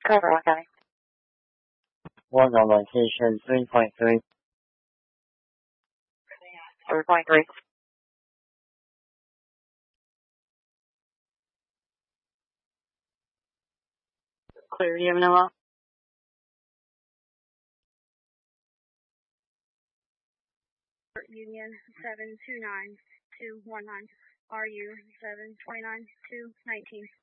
Cover, County. One on location, 3.3. 3.3. Clear, you have Manila? Union 729219, RU 729219.